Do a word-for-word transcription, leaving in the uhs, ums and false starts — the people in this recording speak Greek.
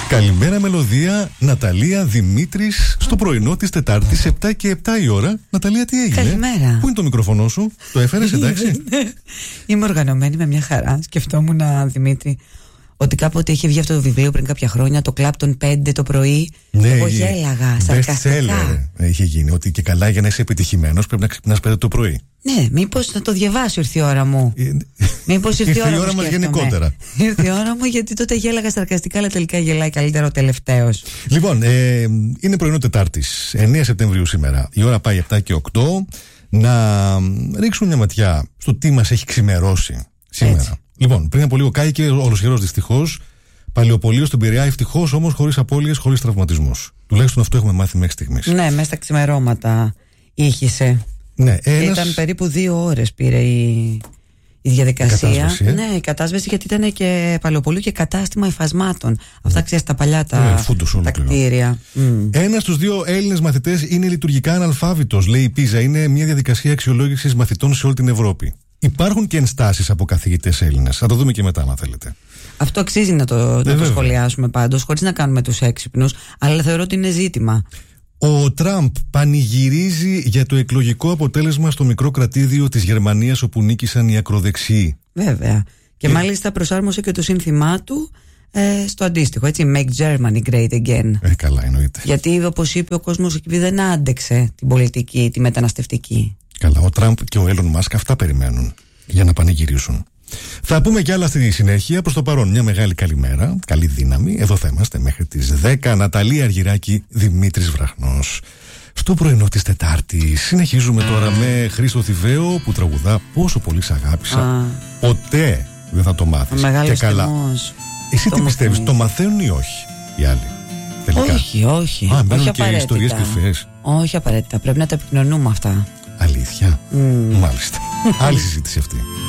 Καλημέρα μελωδία, Ναταλία Δημήτρης, στο πρωινό της Τετάρτης, επτά και επτά η ώρα. Ναταλία, τι έγινε? Καλημέρα. Πού είναι το μικρόφωνο σου? Το έφερες, εντάξει? Είμαι οργανωμένη με μια χαρά. Σκεφτόμουν, Δημήτρη, ότι κάποτε είχε βγει αυτό το βιβλίο πριν κάποια χρόνια, το Κλάπτον πέντε το πρωί. Ναι, εγώ γέλαγα σαρκαστικά. Είχε γίνει ότι και καλά για να είσαι επιτυχημένος πρέπει να ξυπνάς πέντε το πρωί. Ναι, μήπως να το διαβάσω, ήρθε η ώρα μου. Μήπως ήρθε η ώρα, η ώρα μας γενικότερα. Ήρθε η ώρα μου, γιατί τότε γέλαγα σαρκαστικά, αλλά τελικά γελάει καλύτερα ο τελευταίος. Λοιπόν, ε, είναι πρωινό Τετάρτης, εννέα Σεπτεμβρίου σήμερα. Η ώρα πάει επτά και οκτώ. Να ρίξουμε μια ματιά στο τι μας έχει ξημερώσει σήμερα. Έτσι. Λοιπόν, πριν από λίγο κάηκε ολοσχερός δυστυχώς Παλαιοπωλείο στον Πειραιά, ευτυχώς όμως χωρίς απώλειες, χωρίς τραυματισμούς. Τουλάχιστον αυτό έχουμε μάθει μέχρι στιγμής. Ναι, μέσα στα ξημερώματα ήχησε. Ναι, ένας... Ήταν περίπου δύο ώρες πήρε η, η διαδικασία. Η κατάσβεση, ε? Ναι, η κατάσβεση, γιατί ήταν και Παλαιοπωλείο και κατάστημα υφασμάτων. Αυτά, ξέρεις, τα παλιά τα, ναι, τα κτίρια. Mm. Ένας στους δύο Έλληνες μαθητές είναι λειτουργικά αναλφάβητος, λέει η Πίζα. Είναι μια διαδικασία αξιολόγησης μαθητών σε όλη την Ευρώπη. Υπάρχουν και ενστάσεις από καθηγητές Έλληνες. Θα το δούμε και μετά, αν θέλετε. Αυτό αξίζει να το, να το σχολιάσουμε πάντως, χωρίς να κάνουμε τους έξυπνους, αλλά θεωρώ ότι είναι ζήτημα. Ο Τραμπ πανηγυρίζει για το εκλογικό αποτέλεσμα στο μικρό κρατήδιο της Γερμανίας όπου νίκησαν οι ακροδεξιοί. Βέβαια. Και, και μάλιστα προσάρμοσε και το σύνθημά του ε, στο αντίστοιχο, έτσι. Make Germany great again. Ε, καλά, εννοείται. Γιατί, όπως είπε, ο κόσμος εκεί δεν άντεξε την πολιτική, τη μεταναστευτική. Καλά, ο Τραμπ και ο Έλλον Μάσκ αυτά περιμένουν για να πανηγυρίσουν. Θα πούμε κι άλλα στη συνέχεια. Προς το παρόν, μια μεγάλη καλημέρα, καλή δύναμη. Εδώ θα είμαστε μέχρι τις δέκα. Ναταλία Αργυράκη, Δημήτρης Βραχνός. Στο πρωινό της Τετάρτης. Συνεχίζουμε τώρα με Χρήστο Θηβαίο που τραγουδά «Πόσο πολύ σ' αγάπησα». Α. Ποτέ δεν θα το μάθεις. Και καλά. Τεμός. Εσύ το τι πιστεύεις, το μαθαίνουν ή όχι οι άλλοι? Τελικά. Όχι, όχι. Α, μπαίνουν όχι και ιστορίες κρυφές. Όχι απαραίτητα. Πρέπει να τα επικοινωνούμε αυτά. Αλήθεια. Mm. Μάλιστα. Άλλη συζήτηση αυτή.